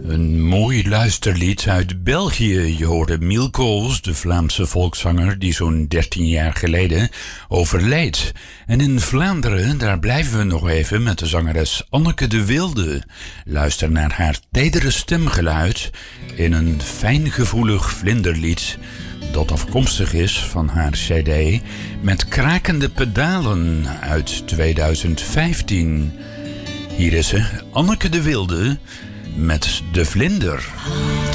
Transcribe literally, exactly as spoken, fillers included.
Een mooi luisterlied uit België. Je hoorde Miel Kools, de Vlaamse volkszanger die zo'n dertien jaar geleden overleed. En in Vlaanderen, daar blijven we nog even met de zangeres Anneke de Wilde. Luister naar haar tedere stemgeluid in een fijngevoelig vlinderlied dat afkomstig is van haar cd met krakende pedalen uit tweeduizend vijftien. Hier is ze, Anneke de Wilde met De Vlinder.